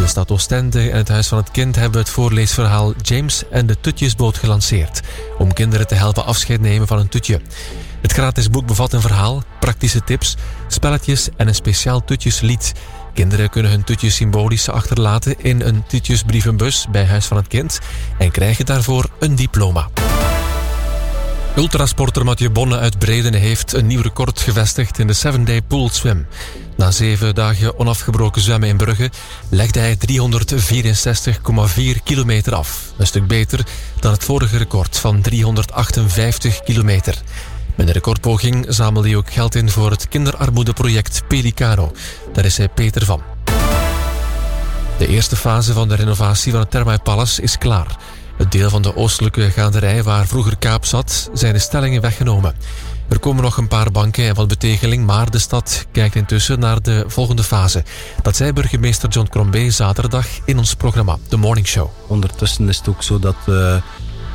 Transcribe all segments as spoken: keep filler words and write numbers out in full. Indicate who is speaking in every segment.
Speaker 1: De stad Oostende en het Huis van het Kind hebben het voorleesverhaal James en de Tutjesboot gelanceerd, om kinderen te helpen afscheid nemen van een tutje. Het gratis boek bevat een verhaal, praktische tips, spelletjes en een speciaal tutjeslied. Kinderen kunnen hun tutjes symbolisch achterlaten in een tutjesbrievenbus bij Huis van het Kind en krijgen daarvoor een diploma. Ultrasporter Mathieu Bonne uit Bredene heeft een nieuw record gevestigd in de seven day pool swim. Na zeven dagen onafgebroken zwemmen in Brugge legde hij driehonderdvierenzestig komma vier kilometer af. Een stuk beter dan het vorige record van driehonderdachtenvijftig kilometer. Met de recordpoging zamelde hij ook geld in voor het kinderarmoedeproject Pelicano. Daar is hij Peter van. De eerste fase van de renovatie van het Thermae Palace is klaar. Het deel van de oostelijke gaanderij waar vroeger Kaap zat, zijn de stellingen weggenomen. Er komen nog een paar banken en wat betegeling, maar de stad kijkt intussen naar de volgende fase. Dat zei burgemeester John Crombie zaterdag in ons programma, The Morning Show.
Speaker 2: Ondertussen is het ook zo dat uh, uh,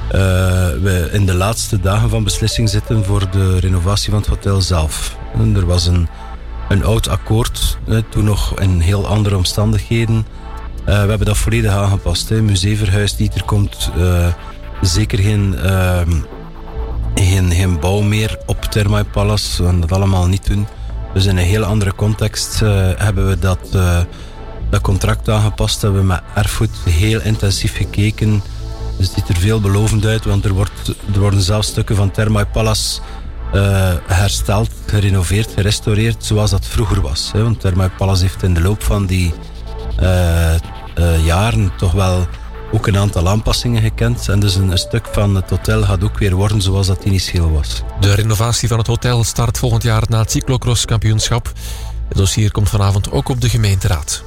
Speaker 2: we in de laatste dagen van beslissing zitten voor de renovatie van het hotel zelf. En er was een, een oud akkoord, uh, toen nog in heel andere omstandigheden. Uh, we hebben dat volledig aangepast. Hè. Museumverhuis die er komt, uh, zeker geen... Uh, Geen, geen bouw meer op Thermae Palace. We gaan dat allemaal niet doen. Dus in een heel andere context uh, hebben we dat, uh, dat contract aangepast. Hebben we met Erfgoed heel intensief gekeken. Dus het ziet er veelbelovend uit, want er, wordt, er worden zelfs stukken van Thermae Palace uh, hersteld, gerenoveerd, gerestaureerd, zoals dat vroeger was. Hè. Want Thermae Palace heeft in de loop van die uh, uh, jaren toch wel ook een aantal aanpassingen gekend. En dus een, een stuk van het hotel gaat ook weer worden zoals dat initieel was.
Speaker 1: De renovatie van het hotel start volgend jaar na het cyclocross-kampioenschap. Het dossier komt vanavond ook op de gemeenteraad.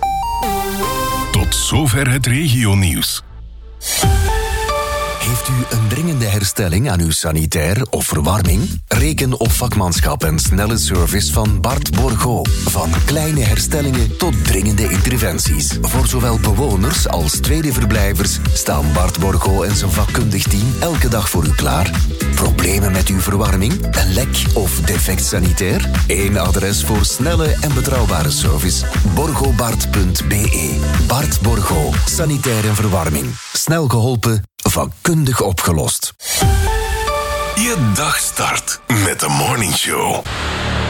Speaker 3: Tot zover het regionieuws.
Speaker 4: Heeft u een dringende herstelling aan uw sanitair of verwarming? Reken op vakmanschap en snelle service van Bart Borgo. Van kleine herstellingen tot dringende interventies. Voor zowel bewoners als tweede verblijvers staan Bart Borgo en zijn vakkundig team elke dag voor u klaar. Problemen met uw verwarming? Een lek of defect sanitair? Eén adres voor snelle en betrouwbare service. borgobart punt be. Bart Borgo. Sanitair en verwarming. Snel geholpen. Vakkundig opgelost.
Speaker 3: Je dag start met de Morning Show.